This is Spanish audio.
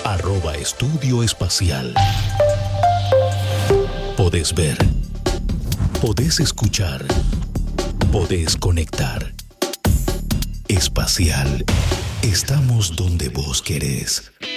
Estudio Espacial. Podés ver. Podés escuchar. Podés conectar. Espacial. Estamos donde vos querés.